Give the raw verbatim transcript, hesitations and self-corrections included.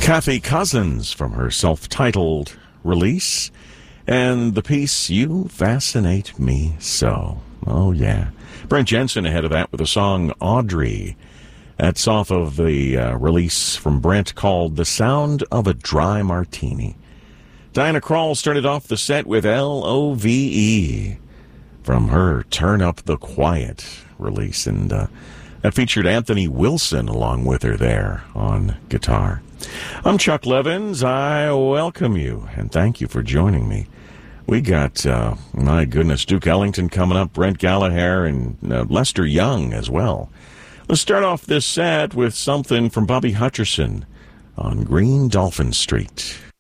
Kathy Cousins from her self-titled release, and the piece You Fascinate Me So. Oh, yeah. Brent Jensen ahead of that with the song Audrey. That's off of the uh, release from Brent called The Sound of a Dry Martini. Diana Krall started off the set with L O V E from her Turn Up the Quiet release, and uh, that featured Anthony Wilson along with her there on guitar. I'm Chuck Levins. I welcome you, and thank you for joining me. We got, uh, my goodness, Duke Ellington coming up, Brent Gallagher, and uh, Lester Young as well. Let's start off this set with something from Bobby Hutcherson on Green Dolphin Street.